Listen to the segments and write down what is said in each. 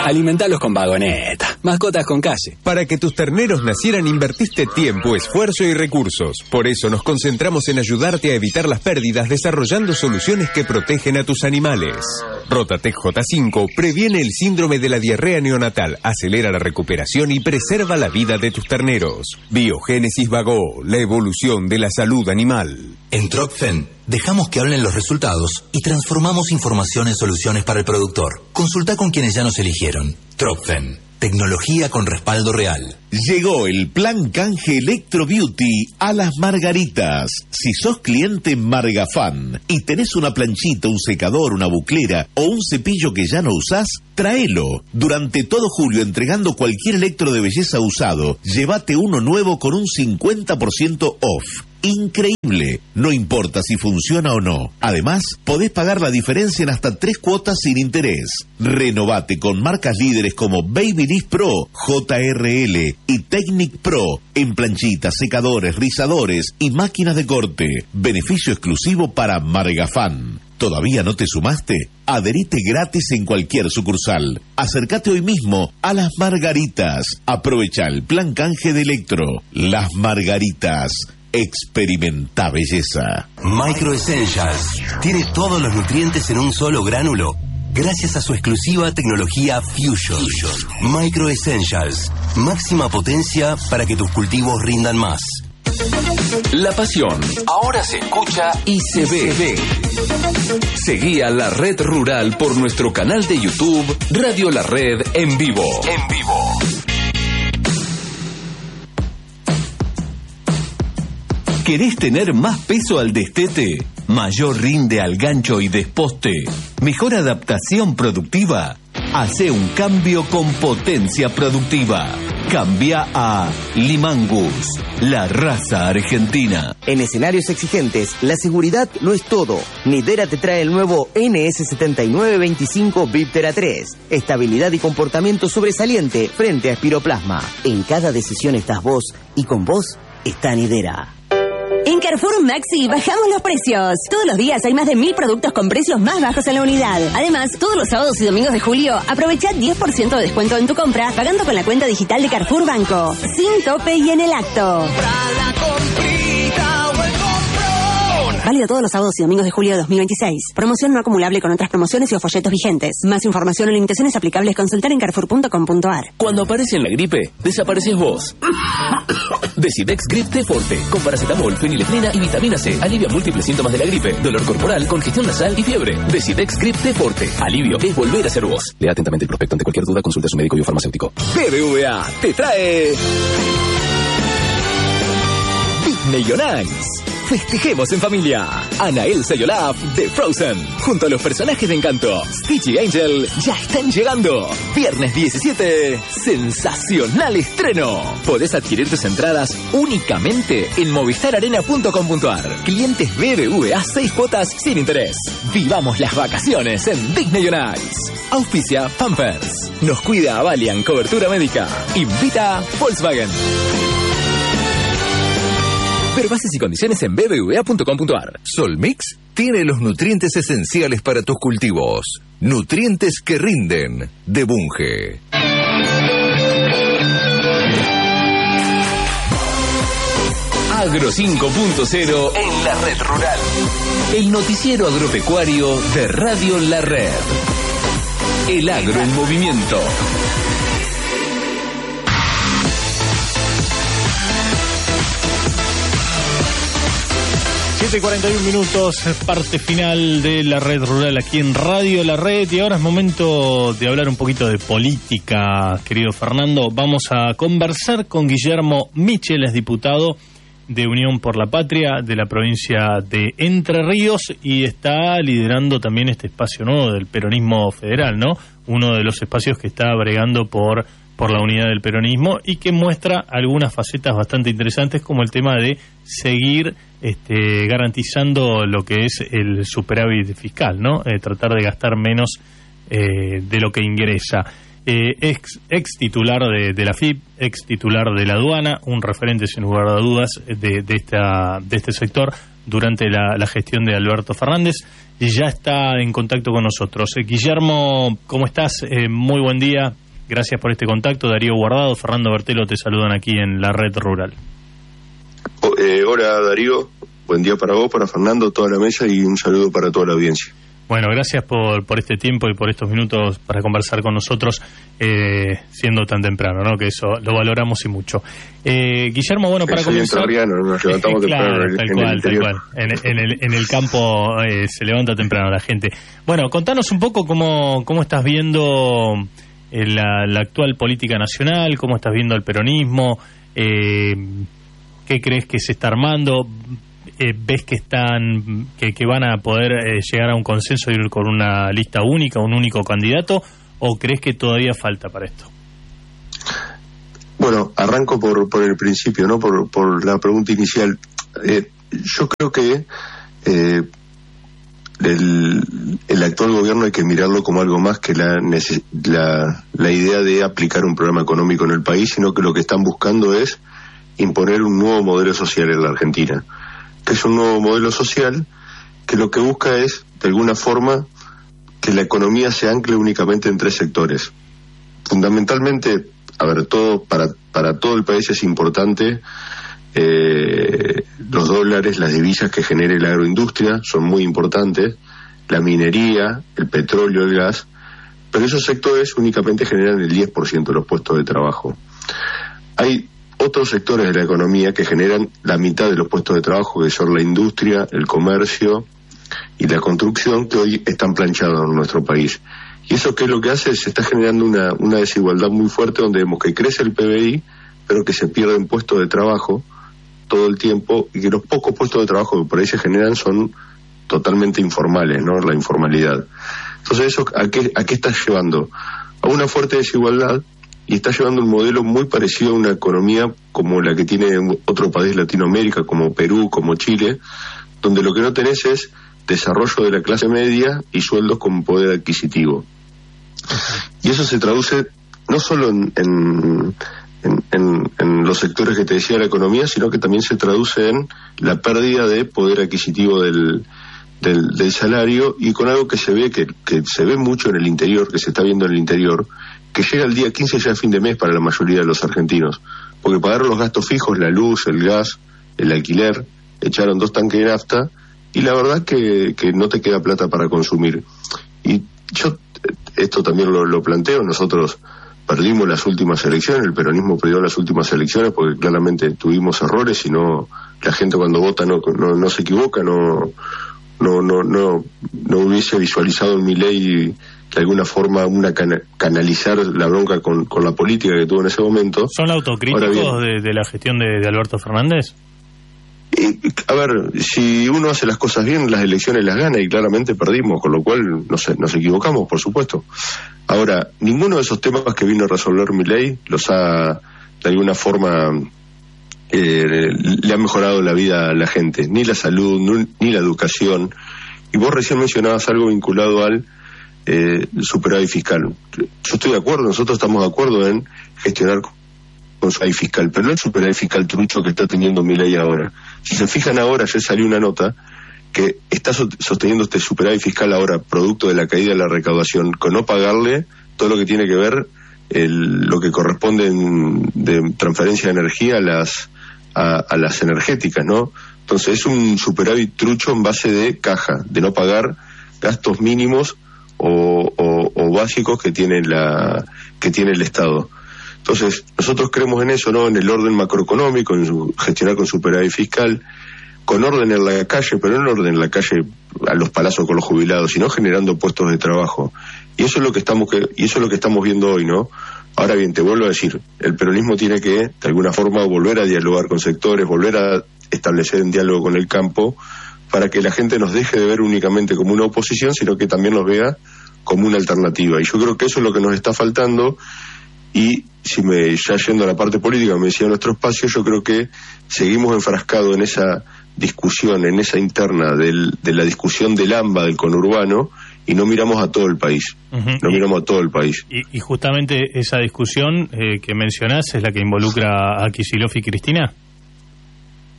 Alimentalos con Vagoneta. Mascotas con calle. Para que tus terneros nacieran invertiste tiempo, esfuerzo y recursos. Por eso nos concentramos en ayudarte a evitar las pérdidas desarrollando soluciones que protegen a tus animales. Rotatec J5 previene el síndrome de la diarrea neonatal, acelera la recuperación y preserva la vida de tus terneros. Biogénesis Vago, la evolución de la salud animal. En Tropfen dejamos que hablen los resultados y transformamos información en soluciones para el productor. Consulta con quienes ya nos eligieron. Tropfen, tecnología con respaldo real. Llegó el plan canje Electro Beauty a Las Margaritas. Si sos cliente Margafan y tenés una planchita, un secador, una buclera o un cepillo que ya no usás, tráelo. Durante todo julio, entregando cualquier electro de belleza usado, llévate uno nuevo con un 50% off. Increíble, no importa si funciona o no. Además, podés pagar la diferencia en hasta 3 cuotas sin interés. Renovate con marcas líderes como Babyliss Pro, JRL y Technic Pro en planchitas, secadores, rizadores y máquinas de corte. Beneficio exclusivo para Margafan. ¿Todavía no te sumaste? Adherite gratis en cualquier sucursal. Acércate hoy mismo a Las Margaritas. Aprovecha el plan canje de Electro. Las Margaritas. Experimenta belleza. Micro Essentials tiene todos los nutrientes en un solo gránulo gracias a su exclusiva tecnología Fusion. Micro Essentials, máxima potencia para que tus cultivos rindan más. La pasión ahora se escucha y se ve. Seguí a La Red Rural por nuestro canal de YouTube Radio La Red en vivo. ¿Querés tener más peso al destete? ¿Mayor rinde al gancho y desposte? ¿Mejor adaptación productiva? Hacé un cambio con potencia productiva. Cambia a Limangus, la raza argentina. En escenarios exigentes, la seguridad no es todo. Nidera te trae el nuevo NS7925 Viptera 3. Estabilidad y comportamiento sobresaliente frente a espiroplasma. En cada decisión estás vos y con vos está Nidera. En Carrefour Maxi bajamos los precios. Todos los días hay más de 1000 productos con precios más bajos en la unidad. Además, todos los sábados y domingos de julio, aprovecha 10% de descuento en tu compra pagando con la cuenta digital de Carrefour Banco. Sin tope y en el acto. Válido todos los sábados y domingos de julio de 2026. Promoción no acumulable con otras promociones y o folletos vigentes. Más información o limitaciones aplicables consultar en carrefour.com.ar. Cuando aparece en la gripe, desapareces vos. Decidex Grip T Forte, con paracetamol, fenilefrina y vitamina C. Alivia múltiples síntomas de la gripe, dolor corporal, congestión nasal y fiebre. Decidex Grip T Forte. Alivio es volver a ser vos. Lea atentamente el prospecto. Ante cualquier duda, consulte a su médico y o farmacéutico. BBVA te trae Disney on Ice. Festejemos en familia. Ana, Elsa y Olaf de Frozen, junto a los personajes de Encanto, Stitch y Angel, ya están llegando. Viernes 17, sensacional estreno. Podés adquirir tus entradas únicamente en movistararena.com.ar. Clientes BBVA 6 cuotas sin interés. Vivamos las vacaciones en Disney on Ice. Auspicia Pampers. Nos cuida Avalian Cobertura Médica. Invita Volkswagen. Ver bases y condiciones en bbva.com.ar. Solmix tiene los nutrientes esenciales para tus cultivos. Nutrientes que rinden. De Bunge. Agro 5.0 en la Red Rural. El noticiero agropecuario de Radio La Red. El agro en movimiento. 7:41 minutos, parte final de La Red Rural aquí en Radio La Red. Y ahora es momento de hablar un poquito de política, querido Fernando. Vamos a conversar con Guillermo Michel, es diputado de Unión por la Patria de la provincia de Entre Ríos y está liderando también este espacio nuevo del peronismo federal, ¿no? Uno de los espacios que está bregando por la unidad del peronismo y que muestra algunas facetas bastante interesantes, como el tema de seguir garantizando lo que es el superávit fiscal, ¿no? Tratar de gastar menos de lo que ingresa. Ex titular de la FIP, ex titular de la aduana, un referente sin lugar a dudas de este sector. durante la gestión de Alberto Fernández, y ya está en contacto con nosotros. Guillermo, ¿cómo estás? Muy buen día, gracias por este contacto. Darío Guardado, Fernando Bertelo te saludan aquí en la Red Rural. Hola Darío, buen día para vos, para Fernando, toda la mesa y un saludo para toda la audiencia. Bueno, gracias por este tiempo y por estos minutos para conversar con nosotros, siendo tan temprano, ¿no? Que eso lo valoramos y mucho. Guillermo, bueno, para comenzar... Nos levantamos claro, temprano. Tal cual. En el campo se levanta temprano la gente. Bueno, contanos un poco cómo estás viendo la actual política nacional, cómo estás viendo el peronismo, qué crees que se está armando. ¿Ves que van a poder llegar a un consenso y ir con una lista única, un único candidato, o crees que todavía falta para esto? Bueno, arranco por el principio, ¿no? Por la pregunta inicial. Yo creo que el actual gobierno hay que mirarlo como algo más que la idea de aplicar un programa económico en el país, sino que lo que están buscando es imponer un nuevo modelo social en la Argentina, que es un nuevo modelo social que lo que busca es, de alguna forma, que la economía se ancle únicamente en 3 sectores. Fundamentalmente, para todo el país es importante los dólares, las divisas que genere la agroindustria, son muy importantes, la minería, el petróleo, el gas, pero esos sectores únicamente generan el 10% de los puestos de trabajo. Hay otros sectores de la economía que generan la mitad de los puestos de trabajo, que son la industria, el comercio y la construcción, que hoy están planchados en nuestro país. Y eso, ¿qué es lo que hace? Se está generando una desigualdad muy fuerte, donde vemos que crece el PBI, pero que se pierden puestos de trabajo todo el tiempo, y que los pocos puestos de trabajo que por ahí se generan son totalmente informales, ¿no? La informalidad. Entonces, ¿eso a qué está llevando? A una fuerte desigualdad, y está llevando un modelo muy parecido a una economía como la que tiene otro país de Latinoamérica, como Perú, como Chile, donde lo que no tenés es desarrollo de la clase media y sueldos con poder adquisitivo. Y eso se traduce no solo en los sectores que te decía de la economía, sino que también se traduce en la pérdida de poder adquisitivo del salario, y con algo que se ve mucho en el interior, que se está viendo en el interior, que llega el día 15 ya a fin de mes para la mayoría de los argentinos, porque pagar los gastos fijos, la luz, el gas, el alquiler, echaron 2 tanques de nafta, y la verdad que no te queda plata para consumir. Y yo esto también lo planteo. Nosotros perdimos las últimas elecciones, el peronismo perdió las últimas elecciones porque claramente tuvimos errores, y no, la gente cuando vota no se equivoca, no hubiese visualizado en Milei de alguna forma canalizar la bronca con la política que tuvo en ese momento. ¿Son autocríticos de la gestión de Alberto Fernández? A ver, si uno hace las cosas bien, las elecciones las gana, y claramente perdimos, con lo cual nos equivocamos, por supuesto. Ahora, ninguno de esos temas que vino a resolver Milei los ha, de alguna forma, le ha mejorado la vida a la gente, ni la salud, ni la educación. Y vos recién mencionabas algo vinculado al superávit fiscal. Yo estoy de acuerdo, nosotros estamos de acuerdo en gestionar con superávit fiscal, pero no el superávit fiscal trucho que está teniendo Milei ahora. Si se fijan ahora, ayer salió una nota que está sosteniendo este superávit fiscal ahora, producto de la caída de la recaudación, con no pagarle todo lo que tiene que ver lo que corresponde de transferencia de energía a las energéticas, ¿no? Entonces es un superávit trucho en base de caja, de no pagar gastos mínimos o básicos que tiene el Estado. Entonces nosotros creemos en eso, ¿no? En el orden macroeconómico, en gestionar con superávit fiscal, con orden en la calle, pero no orden en la calle a los palazos con los jubilados, sino generando puestos de trabajo. Y eso es lo que estamos viendo hoy, ¿no? Ahora bien, te vuelvo a decir, el peronismo tiene que, de alguna forma, volver a dialogar con sectores, volver a establecer un diálogo con el campo, para que la gente nos deje de ver únicamente como una oposición, sino que también nos vea como una alternativa. Y yo creo que eso es lo que nos está faltando. Y ya yendo a la parte política, me decía nuestro espacio, yo creo que seguimos enfrascados en esa discusión, en esa interna de la discusión del AMBA, del conurbano, y no miramos a todo el país. No miramos a todo el país. Y justamente esa discusión que mencionás es la que involucra a Kicillof y Cristina. Sí,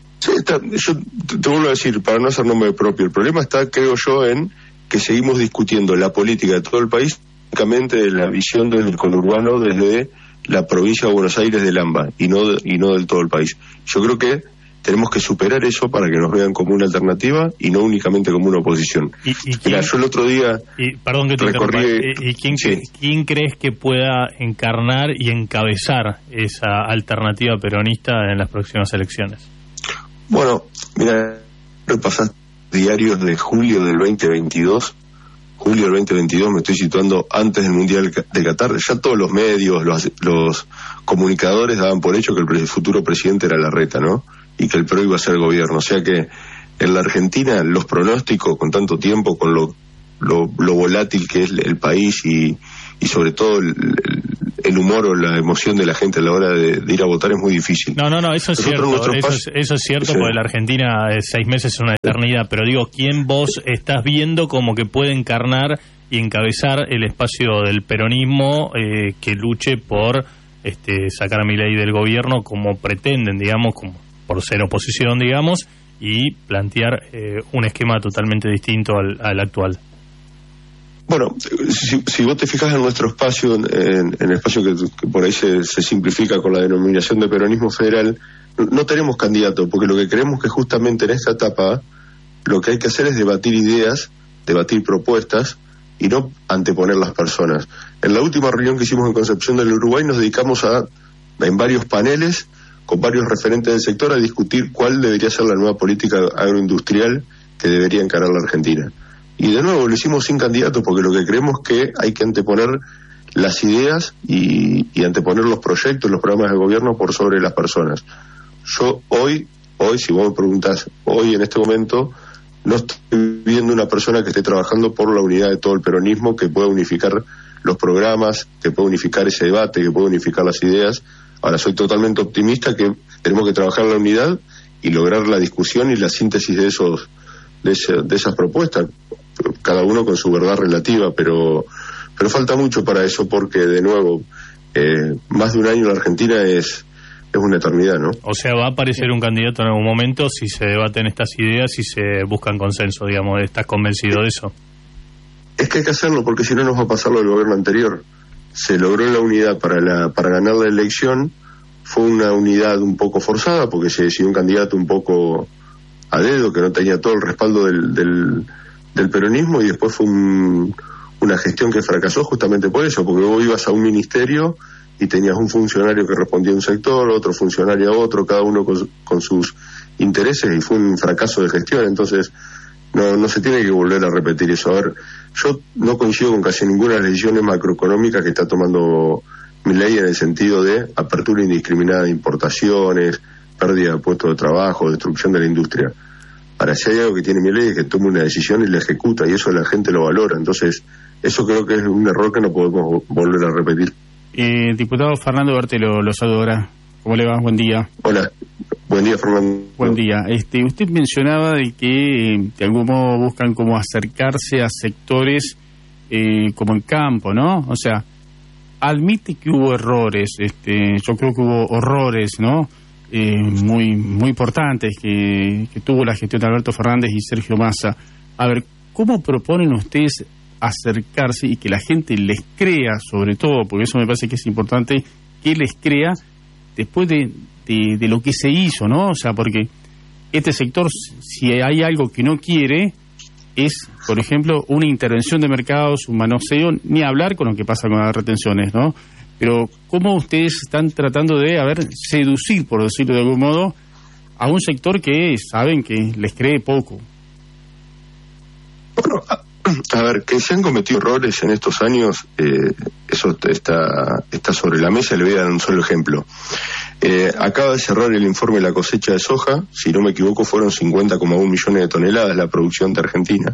yo te vuelvo a decir, para no hacer nombre propio, el problema está, creo yo, en que seguimos discutiendo la política de todo el país, únicamente de la visión del conurbano desde la provincia de Buenos Aires del AMBA y no del todo el país. Yo creo que tenemos que superar eso para que nos vean como una alternativa y no únicamente como una oposición. Mira, yo el otro día perdón que te recorrí... ¿Quién crees que pueda encarnar y encabezar esa alternativa peronista en las próximas elecciones? Bueno, mira, repasás diarios de julio del 2022. Julio del 2022, me estoy situando antes del Mundial de Qatar. Ya todos los medios, los comunicadores daban por hecho que el futuro presidente era Larreta, ¿no? Y que el PRO iba a ser el gobierno. O sea que en la Argentina los pronósticos, con tanto tiempo, con lo volátil que es el país y sobre todo el humor o la emoción de la gente a la hora de ir a votar es muy difícil. No, eso es cierto. Eso es cierto, sí. Porque la Argentina 6 meses es una eternidad, pero digo, ¿quién vos estás viendo como que puede encarnar y encabezar el espacio del peronismo que luche por sacar a Milei del gobierno como pretenden, digamos, como por ser oposición, digamos, y plantear un esquema totalmente distinto al actual? Bueno, si vos te fijas en nuestro espacio, en el espacio que por ahí se simplifica con la denominación de peronismo federal, no tenemos candidato, porque lo que creemos que justamente en esta etapa lo que hay que hacer es debatir ideas, debatir propuestas y no anteponer las personas. En la última reunión que hicimos en Concepción del Uruguay nos dedicamos en varios paneles con varios referentes del sector a discutir cuál debería ser la nueva política agroindustrial que debería encarar la Argentina. Y de nuevo lo hicimos sin candidato porque lo que creemos que hay que anteponer las ideas y anteponer los proyectos, los programas de gobierno por sobre las personas. Yo hoy, si vos me preguntás, hoy en este momento, no estoy viendo una persona que esté trabajando por la unidad de todo el peronismo, que pueda unificar los programas, que pueda unificar ese debate, que pueda unificar las ideas. Ahora soy totalmente optimista que tenemos que trabajar la unidad y lograr la discusión y la síntesis de esas propuestas, cada uno con su verdad relativa, pero falta mucho para eso porque, de nuevo, más de un año en la Argentina es una eternidad, ¿no? O sea, va a aparecer un candidato en algún momento si se debaten estas ideas y se buscan consenso, digamos. ¿Estás convencido de eso? Es que hay que hacerlo porque si no nos va a pasar lo del gobierno anterior. Se logró la unidad para ganar la elección, fue una unidad un poco forzada porque se decidió un candidato un poco a dedo, que no tenía todo el respaldo del peronismo, y después fue una gestión que fracasó justamente por eso, porque vos ibas a un ministerio y tenías un funcionario que respondía a un sector, otro funcionario a otro, cada uno con sus intereses, y fue un fracaso de gestión. Entonces no se tiene que volver a repetir eso. A ver, yo no coincido con casi ninguna de las decisiones macroeconómicas que está tomando Milei en el sentido de apertura indiscriminada de importaciones, pérdida de puestos de trabajo, destrucción de la industria. Ahora, si hay algo que tiene Milei es que toma una decisión y la ejecuta, y eso la gente lo valora. Entonces, eso creo que es un error que no podemos volver a repetir. Diputado Fernando Bertelo, lo saludo ahora. ¿Cómo le va? Buen día. Hola. Buen día, Fernando. Buen día. Usted mencionaba de que de algún modo buscan como acercarse a sectores como en campo, ¿no? O sea, admite que hubo errores, yo creo que hubo horrores, ¿no? Muy importantes que tuvo la gestión de Alberto Fernández y Sergio Massa. A ver, ¿cómo proponen ustedes acercarse y que la gente les crea, sobre todo, porque eso me parece que es importante, que les crea después de lo que se hizo, ¿no? O sea, porque este sector, si hay algo que no quiere, es, por ejemplo, una intervención de mercados, un manoseo, ni hablar con lo que pasa con las retenciones, ¿no? Pero ¿cómo ustedes están tratando de, seducir, por decirlo de algún modo, a un sector que saben que les cree poco? Bueno, a ver, que se han cometido errores en estos años, eso está sobre la mesa. Le voy a dar un solo ejemplo. Acaba de cerrar el informe de la cosecha de soja, si no me equivoco fueron 50,1 millones de toneladas la producción de Argentina,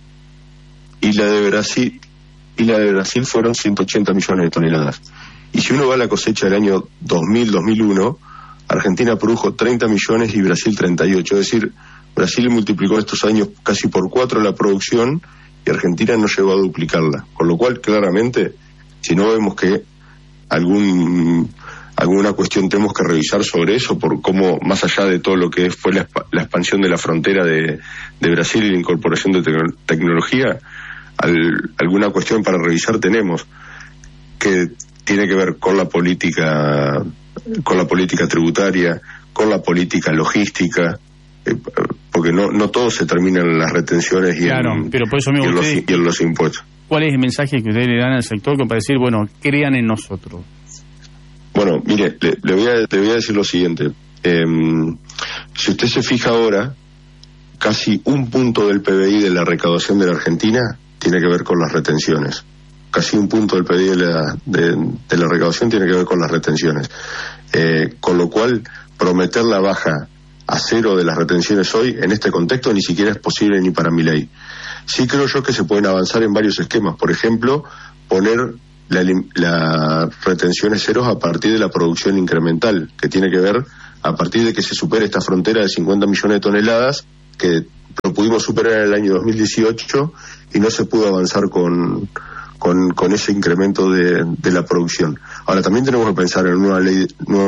y la de Brasil fueron 180 millones de toneladas. Y si uno va a la cosecha del año 2000-2001, Argentina produjo 30 millones y Brasil 38, es decir, Brasil multiplicó estos años casi por 4 la producción y Argentina no llegó a duplicarla, con lo cual claramente, si no vemos que algún alguna cuestión tenemos que revisar sobre eso, por cómo, más allá de todo lo que fue la expansión de la frontera de Brasil y la incorporación de tecnología, alguna cuestión para revisar tenemos, que tiene que ver con la política tributaria, con la política logística, porque no todo se termina en las retenciones y, pero por eso mismo y en los impuestos. ¿Cuál es el mensaje que ustedes le dan al sector para decir, bueno, crean en nosotros? Bueno, mire, le voy a decir lo siguiente. Si usted se fija ahora, casi 1 punto del PBI de la recaudación de la Argentina tiene que ver con las retenciones. Casi 1 punto del PBI de la recaudación tiene que ver con las retenciones. Con lo cual, prometer la baja a 0 de las retenciones hoy, en este contexto, ni siquiera es posible ni para Milei. Sí creo yo que se pueden avanzar en varios esquemas. Por ejemplo, poner las retenciones ceros a partir de la producción incremental, que tiene que ver a partir de que se supere esta frontera de 50 millones de toneladas, que lo pudimos superar en el año 2018 y no se pudo avanzar con ese incremento de la producción. Ahora, también tenemos que pensar en una ley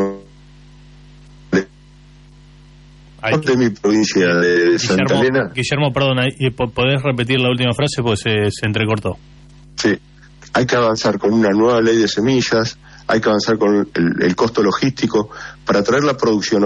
de mi provincia de Santa Elena. Guillermo, perdón, ¿podés repetir la última frase? Pues se entrecortó. Sí, hay que avanzar con una nueva ley de semillas, hay que avanzar con el costo logístico para traer la producción